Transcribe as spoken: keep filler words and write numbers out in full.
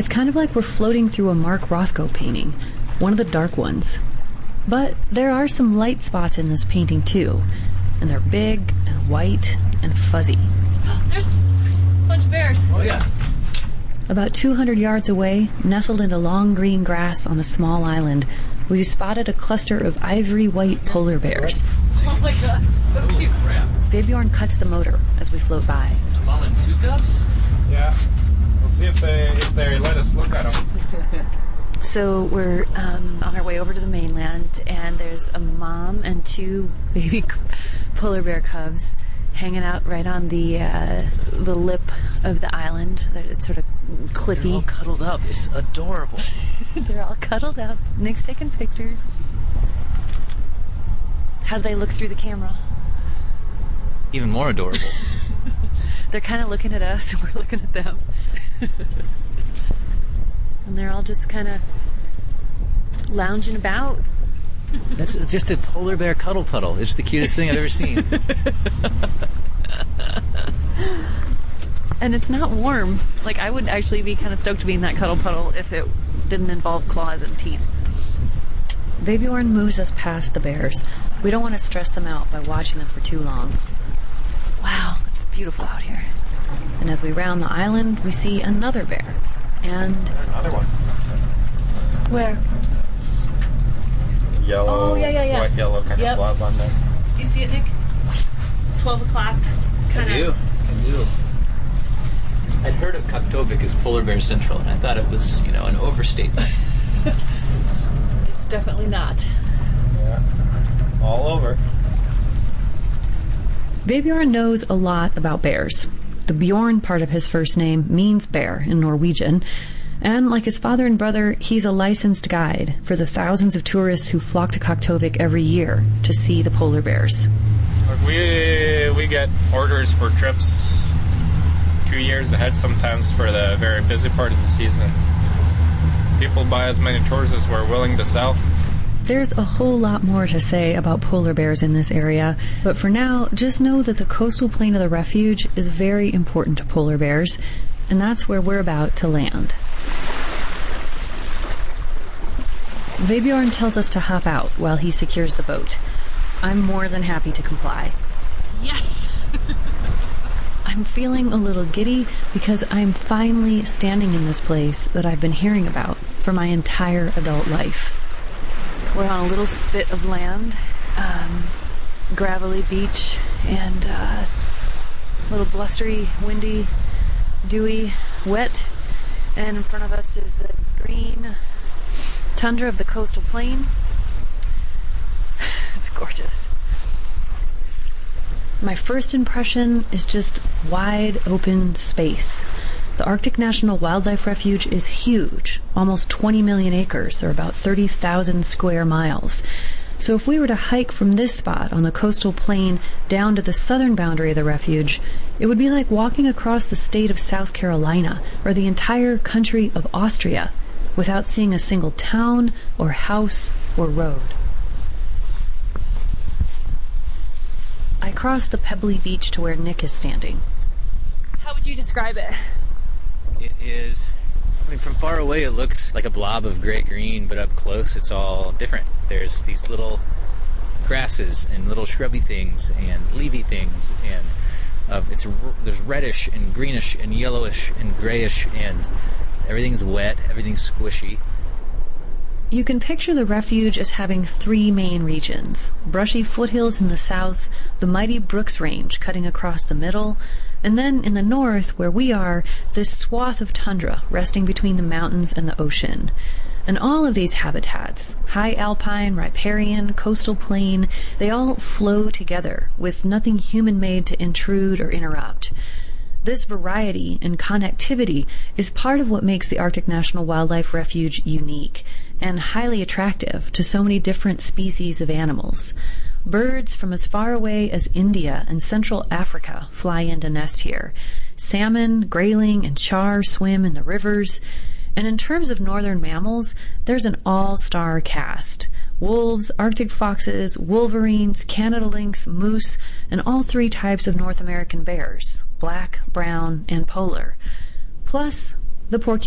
It's kind of like we're floating through a Mark Rothko painting, one of the dark ones. But there are some light spots in this painting too, and they're big and white and fuzzy. There's a bunch of bears. Oh yeah. About two hundred yards away, nestled into long green grass on a small island, we've spotted a cluster of ivory-white polar bears. Oh my god, so cute. Vebjorn cuts the motor as we float by. Mom and two cubs? Yeah. We'll see if they if they let us look at them. So we're um, on our way over to the mainland, and there's a mom and two baby polar bear cubs hanging out right on the uh, the lip of the island. It's sort of cliffy. They're all cuddled up. It's adorable. They're all cuddled up. Nick's taking pictures. How do they look through the camera? Even more adorable. They're kind of looking at us, and we're looking at them. And they're all just kind of lounging about. That's just a polar bear cuddle puddle. It's the cutest thing I've ever seen. And it's not warm. Like, I would actually be kind of stoked to be in that cuddle puddle if it didn't involve claws and teeth. Vebjorn moves us past the bears. We don't want to stress them out by watching them for too long. Wow, it's beautiful out here. And as we round the island, we see another bear. And Another one. where? Yellow. Oh, yeah, yeah, yeah. White, yellow kind Yep. of blob on there. You see it, Nick? Twelve o'clock. I Kind do. of. I do. I'd heard of Kaktovik as Polar Bear Central, and I thought it was, you know, an overstatement. It's definitely not. Yeah. All over. Vebjorn knows a lot about bears. The Bjorn part of his first name means bear in Norwegian. And like his father and brother, he's a licensed guide for the thousands of tourists who flock to Kaktovik every year to see the polar bears. We we get orders for trips two years ahead sometimes for the very busy part of the season. People buy as many tours as we're willing to sell. There's a whole lot more to say about polar bears in this area, but for now, just know that the coastal plain of the refuge is very important to polar bears, and that's where we're about to land. Vebjorn tells us to hop out while he secures the boat. I'm more than happy to comply. Yes! I'm feeling a little giddy because I'm finally standing in this place that I've been hearing about for my entire adult life. We're on a little spit of land, um, gravelly beach, and uh, a little blustery, windy, dewy, wet. And in front of us is the green tundra of the coastal plain. It's gorgeous. My first impression is just wide open space. The Arctic National Wildlife Refuge is huge, almost twenty million acres, or about thirty thousand square miles. So if we were to hike from this spot on the coastal plain down to the southern boundary of the refuge, it would be like walking across the state of South Carolina or the entire country of Austria without seeing a single town or house or road. I cross the pebbly beach to where Nick is standing. How would you describe it? It is, I mean, from far away it looks like a blob of gray-green, but up close it's all different. There's these little grasses and little shrubby things and leafy things, and uh, it's there's reddish and greenish and yellowish and grayish, and everything's wet, everything's squishy. You can picture the refuge as having three main regions: brushy foothills in the south, the mighty Brooks Range cutting across the middle, and then in the north, where we are, this swath of tundra resting between the mountains and the ocean. And all of these habitats, high alpine, riparian, coastal plain, they all flow together with nothing human-made to intrude or interrupt. This variety and connectivity is part of what makes the Arctic National Wildlife Refuge unique and highly attractive to so many different species of animals. Birds from as far away as India and Central Africa fly in to nest here. Salmon, grayling, and char swim in the rivers. And in terms of northern mammals, there's an all-star cast. Wolves, Arctic foxes, wolverines, Canada lynx, moose, and all three types of North American bears, black, brown, and polar. Plus, the porcupine